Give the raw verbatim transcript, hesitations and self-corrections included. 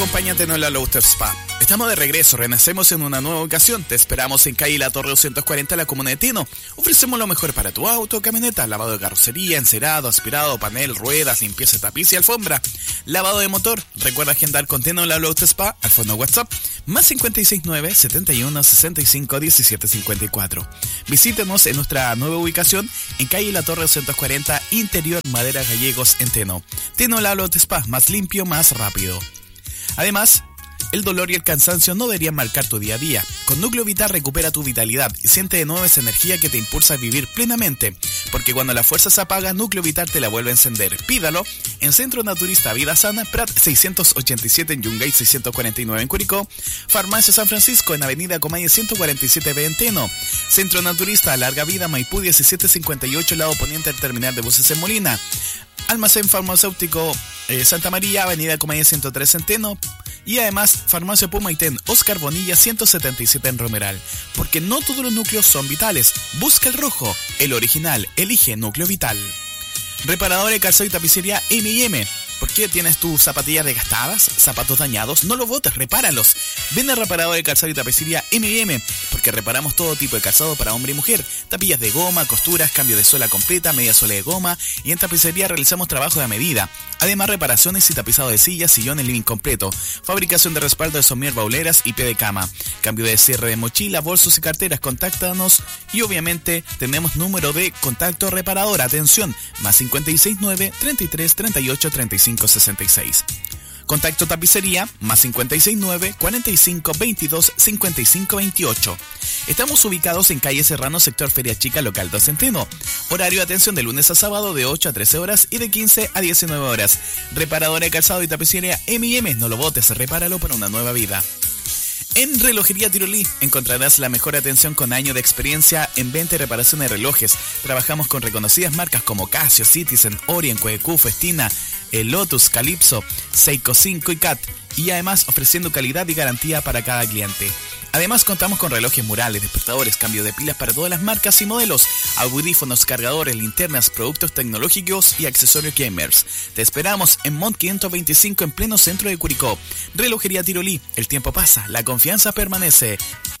Acompáñate en la Lauter Spa. Estamos de regreso, renacemos en una nueva ocasión. Te esperamos en calle La Torre doscientos cuarenta, la comuna de Teno. Ofrecemos lo mejor para tu auto o camioneta: lavado de carrocería, encerado, aspirado, panel, ruedas, limpieza de tapiz y alfombra, lavado de motor. Recuerda agendar con Teno en la Lauter Spa al fondo WhatsApp más cinco seis nueve, setenta y uno, sesenta y cinco, diecisiete cincuenta y cuatro. Visítenos en nuestra nueva ubicación en calle La Torre doscientos cuarenta, interior Madera Gallegos en Teno. Teno la Lauter Spa, más limpio, más rápido. Además, el dolor y el cansancio no deberían marcar tu día a día. Con Núcleo Vital recupera tu vitalidad y siente de nuevo esa energía que te impulsa a vivir plenamente. Porque cuando la fuerza se apaga, Núcleo Vital te la vuelve a encender. Pídalo en Centro Naturista Vida Sana, Prat seiscientos ochenta y siete en Yungay seiscientos cuarenta y nueve en Curicó. Farmacia San Francisco en Avenida Comaye ciento cuarenta y siete B en Teno. Centro Naturista Larga Vida Maipú diecisiete cincuenta y ocho, lado poniente del terminal de buses en Molina. Almacén farmacéutico eh, Santa María, Avenida Comaye ciento tres en Teno. Y además, Farmacia Pumaitén, Oscar Bonilla ciento setenta y siete en Romeral. Porque no todos los núcleos son vitales. Busca el rojo, el original. Elige Núcleo Vital. Reparador de calzado y tapicería eme y eme. ¿Por qué tienes tus zapatillas desgastadas, zapatos dañados? No los botes, repáralos. Ven a Reparador de calzado y tapicería eme y eme, porque reparamos todo tipo de calzado para hombre y mujer. Tapillas de goma, costuras, cambio de suela completa, media suela de goma, y en tapicería realizamos trabajo de medida. Además, reparaciones y tapizado de sillas, sillones, living completo. Fabricación de respaldo de somier, bauleras y pie de cama. Cambio de cierre de mochila, bolsos y carteras. Contáctanos y obviamente tenemos número de contacto reparador. Atención, más cinco seis nueve, treinta y tres, treinta y ocho, treinta y cinco, sesenta y seis. Contacto tapicería, más cinco seis nueve, cuarenta y cinco, veintidós, cincuenta y cinco, veintiocho. Estamos ubicados en calle Serrano, sector Feria Chica, local dos en Teno. Horario de atención de lunes a sábado de ocho a trece horas y de quince a diecinueve horas. Reparadora de calzado y tapicería eme y eme, no lo botes, repáralo para una nueva vida. En Relojería Tirolí encontrarás la mejor atención con años de experiencia en venta y reparación de relojes. Trabajamos con reconocidas marcas como Casio, Citizen, Orient, Coecu, Festina, Lotus, Calypso, Seiko cinco y Cat. Y además ofreciendo calidad y garantía para cada cliente. Además contamos con relojes murales, despertadores, cambio de pilas para todas las marcas y modelos, audífonos, cargadores, linternas, productos tecnológicos y accesorios gamers. Te esperamos en Mont quinientos veinticinco en pleno centro de Curicó. Relojería Tirolí, el tiempo pasa, la confianza permanece.